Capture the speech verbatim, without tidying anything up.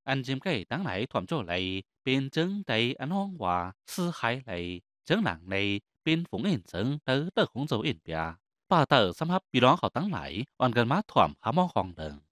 anh chim cái đáng lại thoảm chỗ lại bên trứng đầy anh hoang hòa sư hải lại trứng nặng này bên phụng in trứng tới tờ khung dấu in bia bà tờ xăm hấp bị đó họ tăng lại oan gần mát thoảm khá mong hòn đừng